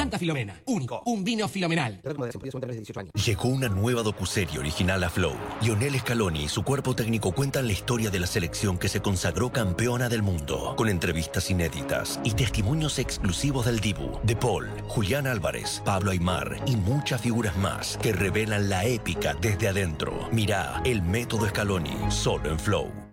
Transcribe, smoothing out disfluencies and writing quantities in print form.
Santa Filomena. Único. Un vino filomenal. Llegó una nueva docuserie original a Flow. Lionel Scaloni y su cuerpo técnico cuentan la historia de la selección que se consagró campeona del mundo, con entrevistas inéditas y testimonios exclusivos del Dibu, De Paul, Julián Álvarez, Pablo Aimar y muchas figuras más que revelan la épica desde adentro. Mirá El Método Scaloni, solo en Flow.